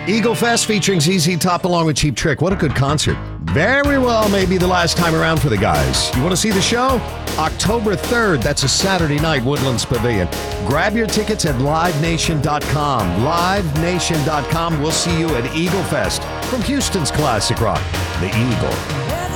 Eagle Fest featuring ZZ Top along with Cheap Trick. What a good concert. Very well, maybe the last time around for the guys. You want to see the show? October 3rd, that's a Saturday night, Woodlands Pavilion. Grab your tickets at livenation.com. Livenation.com. We'll see you at Eagle Fest from Houston's Classic Rock, the Eagle.